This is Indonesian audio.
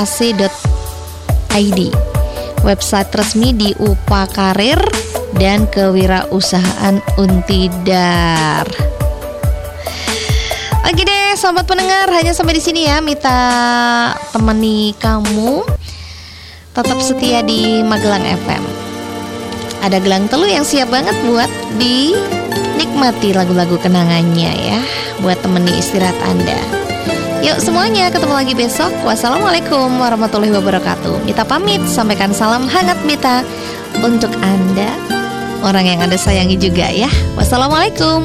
website resmi di UPA Karir dan Kewirausahaan Untidar. Oke deh, sobat pendengar, hanya sampai di sini ya Mita temani kamu. Tetap setia di Magelang FM. Ada Gelang Telu yang siap banget buat dinikmati lagu-lagu kenangannya ya, buat temani istirahat Anda. Yuk semuanya, ketemu lagi besok. Wassalamualaikum warahmatullahi wabarakatuh. Mita pamit, sampaikan salam hangat Mita untuk Anda, orang yang Anda sayangi juga ya. Wassalamualaikum.